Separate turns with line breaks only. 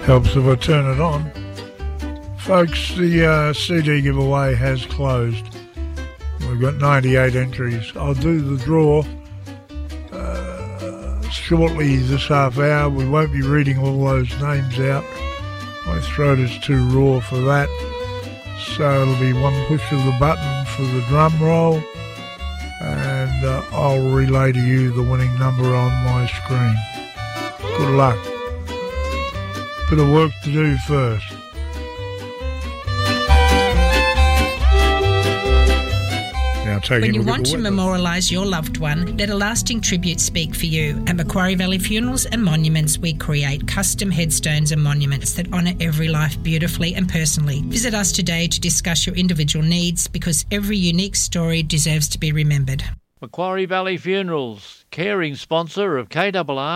Helps if I turn it on. Folks, the CD giveaway has closed. We've got 98 entries. I'll do the draw shortly this half hour. We won't be reading all those names out. My throat is too raw for that. So it'll be one push of the button for the drum roll, and I'll relay to you the winning number on my screen. Good luck. Bit of work to do first.
When you want to memorialise your loved one, let a lasting tribute speak for you. At Macquarie Valley Funerals and Monuments, we create custom headstones and monuments that honour every life beautifully and personally. Visit us today to discuss your individual needs, because every unique story deserves to be remembered.
Macquarie Valley Funerals, caring sponsor of KRR